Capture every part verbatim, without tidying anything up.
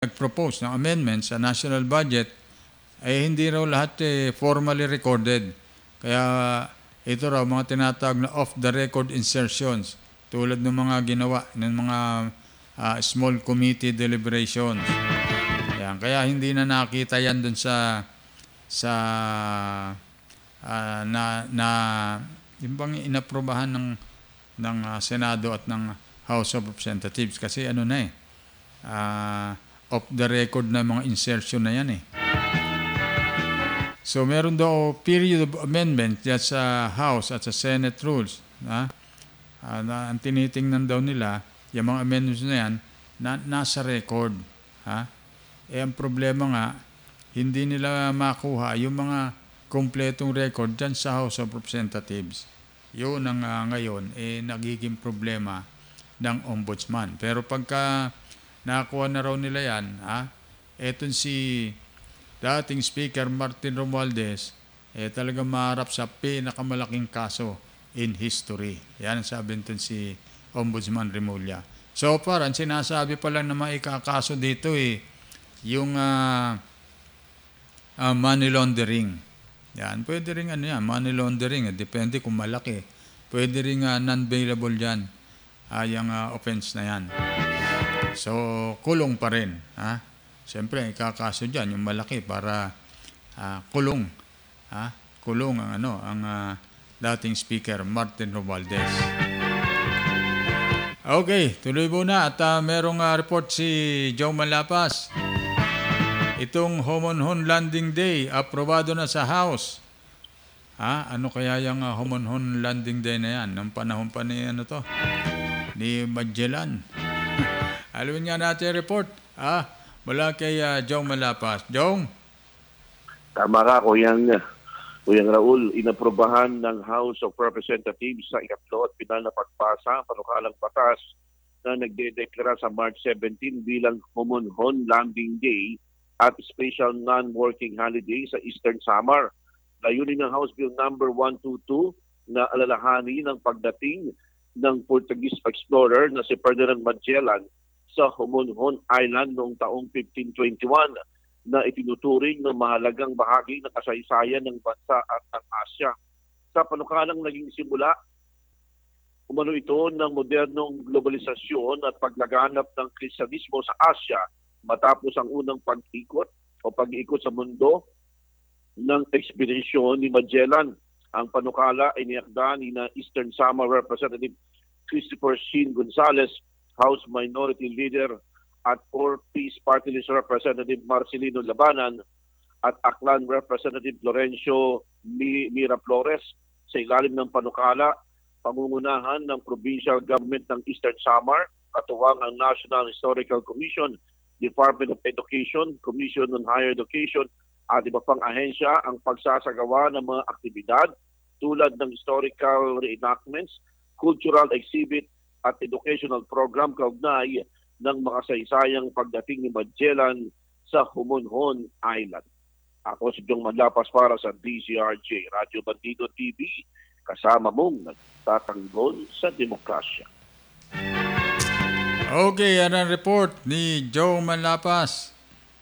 nag-propose ng amendments sa national budget, ay hindi raw lahat eh, formally recorded. Kaya ito raw mga tinatawag na off-the-record insertions tulad ng mga ginawa ng mga uh, small committee deliberations. Yan. Kaya hindi na nakita yan dun sa sa uh, na, na yung bang inaprobahan ng, ng uh, Senado at ng House of Representatives. Kasi ano na eh, uh, off the record na mga insertion na yan eh. So meron daw period of amendment dyan sa House at sa Senate rules. Ha? Uh, na, ang tinitingnan daw nila, yung mga amendments na yan, na, nasa record. Ha? Eh ang problema nga, hindi nila makuha yung mga kompletong record dyan sa House of Representatives. Yun ang uh, ngayon, eh nagiging problema ng ombudsman. Pero pagka nakakuha na raw nila yan, ha? Etong si dating Speaker Martin Romualdez, eh talagang maharap sa pinakamalaking kaso in history. Yan ang sabi nito si Ombudsman Remulla. So far, ang sinasabi pa lang na maikakaso dito eh, yung uh, uh, money laundering. Yan, pwede rin ano yan, money laundering. Eh, depende kung malaki. Pwede rin uh, non-bailable dyan, uh, yung uh, offense na yan. So, kulong pa rin. Ha? Siyempre, ikakaso dyan, yung malaki para uh, kulong. Ha? Kulong ang, ano, ang uh, dating Speaker, Martin Romualdez. Okay, tuloy muna. At uh, merong uh, report si Joe Malapas. Itong Homonhon Landing Day, aprobado na sa House. Ha? Ano kaya yung uh, Homonhon Landing Day na yan? Nang panahon pa ni, ano to? Ni Magellan. Alamin nga natin report. Ah, mula kay uh, Jong Malapas. Jong? Tama ka, Kuyang, Kuyang Raul. Inaprobahan ng House of Representatives sa ikatlo at pinal na pagpasa panukalang batas na nagdedeklara sa March seventeenth bilang Homonhon Landing Day at special non-working holiday sa Eastern Samar. Layunin ng House Bill number one twenty-two na alalahanin ng pagdating ng Portuguese explorer na si Ferdinand Magellan sa Homonhon Island noong taong fifteen twenty-one na itinuturing ng mahalagang bahagi ng kasaysayan ng bansa at ang Asya. Sa panukalang naging simula, umano ito ng modernong globalisasyon at paglaganap ng Kristyanismo sa Asya matapos ang unang pag-ikot o pag-ikot sa mundo ng ekspedisyon ni Magellan. Ang panukala ay niyakda ni na Eastern Samar Representative Christopher Sheen Gonzales, House Minority Leader at Core Peace Party List Representative Marcelino Labanan at Aklan Representative Florencio Miraflores. Sa ilalim ng panukala, pangungunahan ng Provincial Government ng Eastern Samar, katuwang ang National Historical Commission, Department of Education, Commission on Higher Education at iba pang ahensya ang pagsasagawa ng mga aktibidad tulad ng historical reenactments, cultural exhibit at educational program kaugnay ng makasaysayang pagdating ni Magellan sa Homonhon Island. Ako si Jong Malapas para sa D Z R J Radio Bandido T V, kasama mong nagtatanggol sa demokrasya. Okay, yan ang report ni Joe Malapas.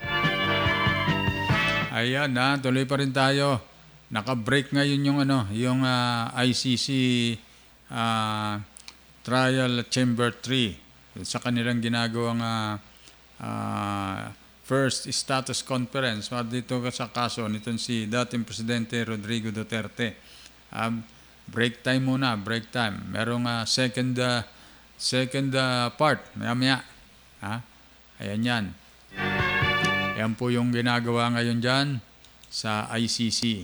Ayan na, tuloy pa rin tayo. Naka-break ngayon yung ano, yung uh, I C C uh, Trial Chamber three sa kanilang ginagawang uh, uh, first status conference dito sa kaso nitong si dating Presidente Rodrigo Duterte. Um, break time muna, break time. Merong uh, second uh, second uh, part, maya-maya. Ha? Ayan yan. Yan po yung ginagawa ngayon dyan sa I C C.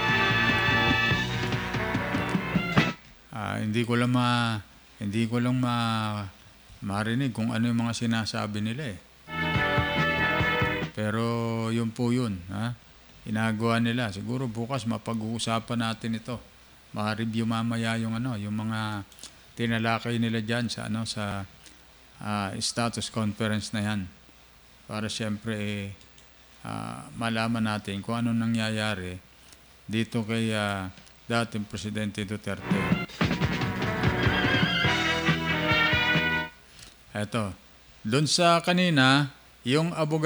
Uh, hindi ko lang ma hindi ko lang ma marinig kung ano yung mga sinasabi nila eh. Pero yun po yun, ha? Inagawa nila. Siguro bukas mapag-uusapan natin ito. Ma-review mamaya yung ano, yung mga tinalakay nila diyan sa ano sa uh, status conference na yan. Para siyempre eh, uh, malaman natin kung ano nangyayari dito kay uh, dating Presidente Duterte. Eto, doon sa kanina, yung abogado